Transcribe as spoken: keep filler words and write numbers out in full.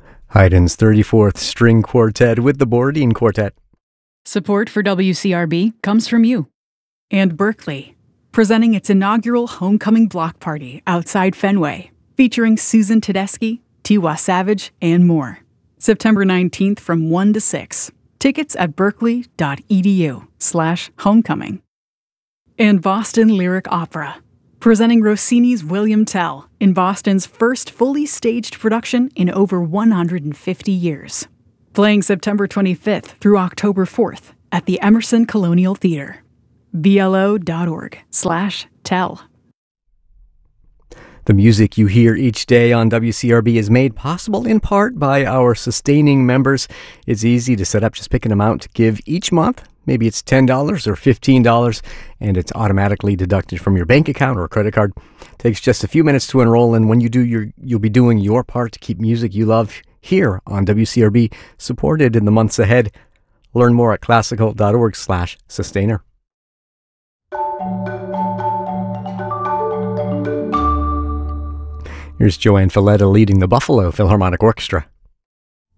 Haydn's thirty-fourth String Quartet with the Borodin Quartet. Support for W C R B comes from you. And Berkeley, presenting its inaugural Homecoming Block Party outside Fenway, featuring Susan Tedeschi, Tiwa Savage, and more. September nineteenth from one to six. Tickets at berkeley.edu slash homecoming. And Boston Lyric Opera, presenting Rossini's William Tell in Boston's first fully staged production in over one hundred fifty years. Playing September twenty-fifth through October fourth at the Emerson Colonial Theater. blo.org slash tell. The music you hear each day on W C R B is made possible in part by our sustaining members. It's easy to set up. Just pick an amount to give each month. Maybe it's ten dollars or fifteen dollars, and it's automatically deducted from your bank account or credit card. It takes just a few minutes to enroll, and when you do, you're, you'll be doing your part to keep music you love here on W C R B supported in the months ahead. Learn more at classical.org slash sustainer. Here's Joanne Falletta leading the Buffalo Philharmonic Orchestra.